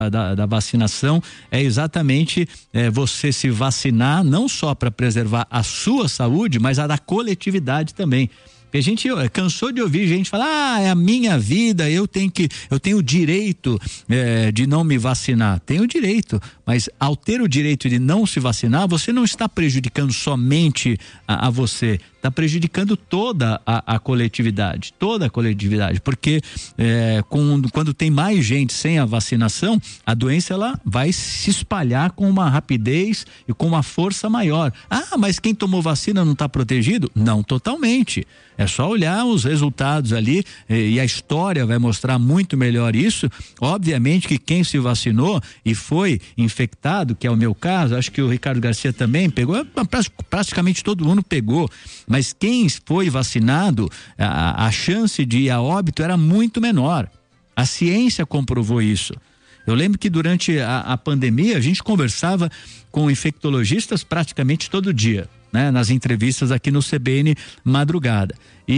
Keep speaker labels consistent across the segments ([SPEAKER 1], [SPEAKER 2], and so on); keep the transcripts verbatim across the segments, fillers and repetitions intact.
[SPEAKER 1] Da, da vacinação é exatamente é, você se vacinar não só para preservar a sua saúde, mas a da coletividade também. Porque a gente cansou de ouvir gente falar, ah, é a minha vida, eu tenho que, eu tenho o direito é, de não me vacinar. Tenho o direito, mas ao ter o direito de não se vacinar, você não está prejudicando somente a, a você, está prejudicando toda a, a coletividade, toda a coletividade, porque é, com, quando tem mais gente sem a vacinação, a doença ela vai se espalhar com uma rapidez e com uma força maior. Ah, mas quem tomou vacina não está protegido? Não totalmente. É só olhar os resultados ali e a história vai mostrar muito melhor isso. Obviamente que quem se vacinou e foi infectado, que é o meu caso, acho que o Ricardo Garcia também pegou, praticamente todo mundo pegou, mas quem foi vacinado, a, a chance de ir a óbito era muito menor. A ciência comprovou isso. Eu lembro que durante a, a pandemia a gente conversava com infectologistas praticamente todo dia, né? Nas entrevistas aqui no C B N Madrugada.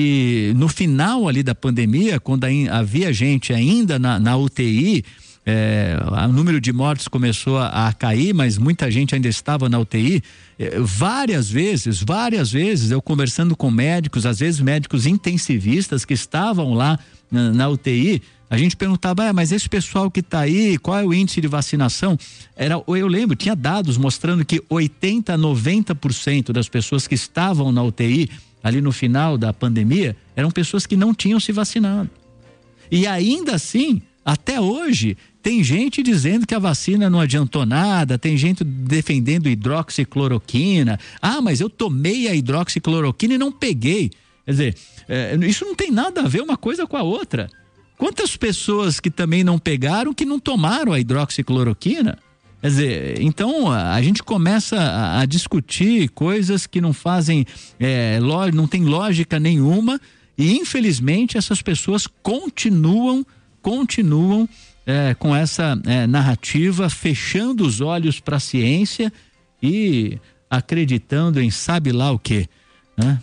[SPEAKER 1] E no final ali da pandemia, quando havia gente ainda na, na U T I, é, o número de mortes começou a, a cair, mas muita gente ainda estava na U T I. É, várias vezes, várias vezes eu conversando com médicos, às vezes médicos intensivistas que estavam lá na, na U T I, a gente perguntava, ah, mas esse pessoal que está aí, qual é o índice de vacinação? Era, eu lembro, tinha dados mostrando que oitenta, noventa por cento das pessoas que estavam na U T I ali no final da pandemia eram pessoas que não tinham se vacinado. E ainda assim, até hoje, tem gente dizendo que a vacina não adiantou nada, tem gente defendendo hidroxicloroquina. Ah, mas eu tomei a hidroxicloroquina e não peguei. Quer dizer, é, isso não tem nada a ver uma coisa com a outra. Quantas pessoas que também não pegaram que não tomaram a hidroxicloroquina? Quer dizer, então a, a gente começa a, a discutir coisas que não fazem, é, lo, não tem lógica nenhuma e infelizmente essas pessoas continuam, continuam é, com essa é, narrativa, fechando os olhos para a ciência e acreditando em sabe lá o quê, né?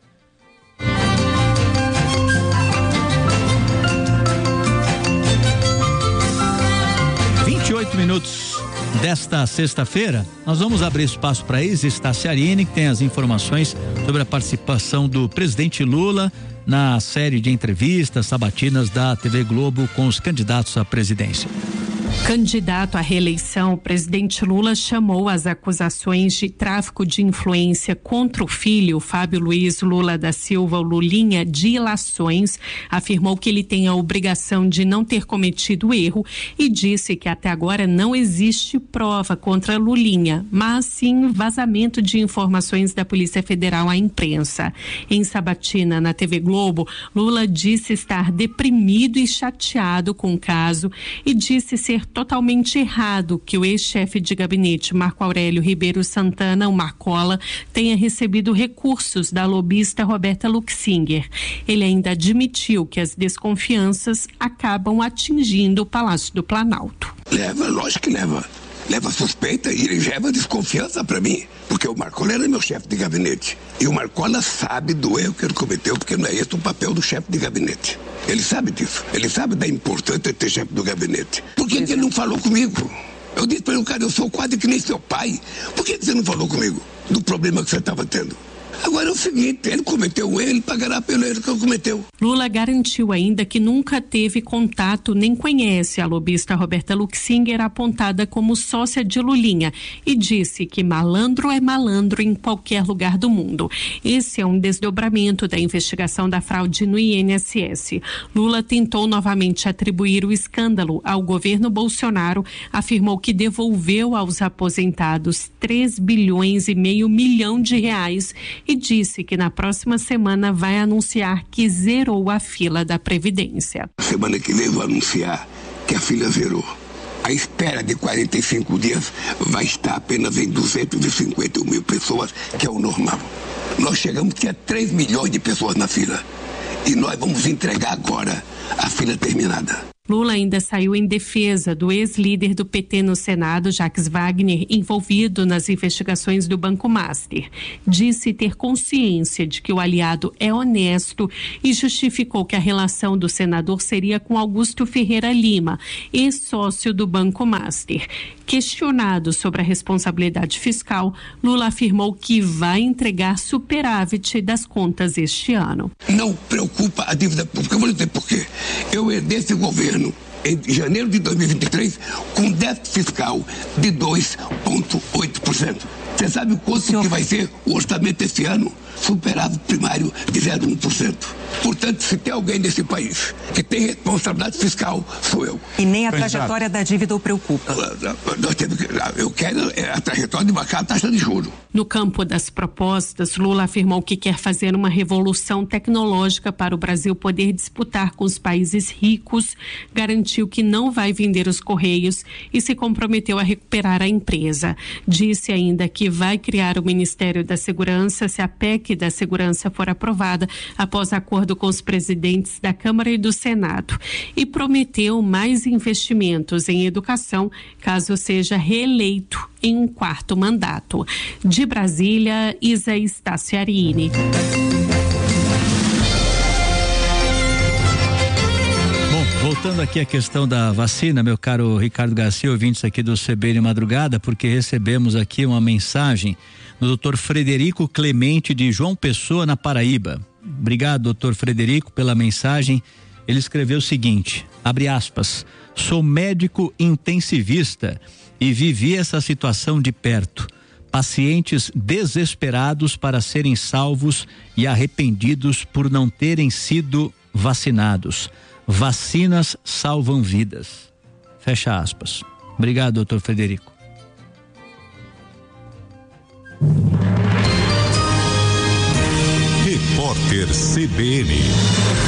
[SPEAKER 1] vinte e oito minutos desta sexta-feira, nós vamos abrir espaço para a Isis Tassiarini, que tem as informações sobre a participação do presidente Lula na série de entrevistas sabatinas da T V Globo com os candidatos à presidência.
[SPEAKER 2] Candidato à reeleição, o presidente Lula chamou as acusações de tráfico de influência contra o filho, Fábio Luiz Lula da Silva, o Lulinha, de ilações, afirmou que ele tem a obrigação de não ter cometido erro e disse que até agora não existe prova contra Lulinha, mas sim vazamento de informações da Polícia Federal à imprensa. Em sabatina na T V Globo, Lula disse estar deprimido e chateado com o caso e disse ser totalmente errado que o ex-chefe de gabinete Marco Aurélio Ribeiro Santana, o Marcola, tenha recebido recursos da lobista Roberta Luxinger. Ele ainda admitiu que as desconfianças acabam atingindo o Palácio do Planalto.
[SPEAKER 3] Leva, lógico que leva. Leva suspeita e ele leva desconfiança para mim, porque o Marcola era meu chefe de gabinete. E o Marcola sabe do erro que ele cometeu, porque não é esse o papel do chefe de gabinete. Ele sabe disso. Ele sabe da importância de ter chefe do gabinete. Por que, que ele não falou comigo? Eu disse para ele, cara, eu sou quase que nem seu pai. Por que, que você não falou comigo do problema que você estava tendo? Agora é o seguinte, ele cometeu um erro, ele pagará pelo erro que ele cometeu.
[SPEAKER 2] Lula garantiu ainda que nunca teve contato nem conhece a lobista Roberta Luxinger, apontada como sócia de Lulinha, e disse que malandro é malandro em qualquer lugar do mundo. Esse é um desdobramento da investigação da fraude no I N S S. Lula tentou novamente atribuir o escândalo ao governo Bolsonaro, afirmou que devolveu aos aposentados três bilhões e meio milhão de reais e disse que na próxima semana vai anunciar que zerou a fila da Previdência.
[SPEAKER 3] Semana que vem eu vou anunciar que a fila zerou. A espera de quarenta e cinco dias vai estar apenas em duzentos e cinquenta mil pessoas, que é o normal. Nós chegamos que é três milhões de pessoas na fila. E nós vamos entregar agora a fila terminada.
[SPEAKER 2] Lula ainda saiu em defesa do ex-líder do P T no Senado, Jacques Wagner, envolvido nas investigações do Banco Master. Disse ter consciência de que o aliado é honesto e justificou que a relação do senador seria com Augusto Ferreira Lima, ex-sócio do Banco Master. Questionado sobre a responsabilidade fiscal, Lula afirmou que vai entregar superávit das contas este ano.
[SPEAKER 3] Não preocupa a dívida pública. Eu vou dizer por quê. Eu herdei esse governo em janeiro de dois mil e vinte e três com déficit fiscal de dois vírgula oito por cento. Você sabe quanto Senhor... que vai ser o orçamento esse ano? Superávit primário de zero vírgula um por cento. Portanto, se tem alguém nesse país que tem responsabilidade fiscal, sou eu.
[SPEAKER 4] E nem a trajetória da dívida o preocupa.
[SPEAKER 3] Nós temos que, eu quero a trajetória de baixar a taxa de juros.
[SPEAKER 2] No campo das propostas, Lula afirmou que quer fazer uma revolução tecnológica para o Brasil poder disputar com os países ricos, garantiu que não vai vender os Correios e se comprometeu a recuperar a empresa. Disse ainda que vai criar o Ministério da Segurança se a P E C da Segurança for aprovada após acordo com os presidentes da Câmara e do Senado. E prometeu mais investimentos em educação caso seja reeleito em um quarto mandato. De Brasília, Isa Staciarini.
[SPEAKER 1] Bom, voltando aqui à questão da vacina, meu caro Ricardo Garcia, ouvintes aqui do C B N Madrugada, porque recebemos aqui uma mensagem do doutor Frederico Clemente de João Pessoa, na Paraíba. Obrigado, doutor Frederico, pela mensagem. Ele escreveu o seguinte, abre aspas, sou médico intensivista e vivi essa situação de perto. Pacientes desesperados para serem salvos e arrependidos por não terem sido vacinados. Vacinas salvam vidas. Fecha aspas. Obrigado, doutor Frederico.
[SPEAKER 5] Repórter C B N.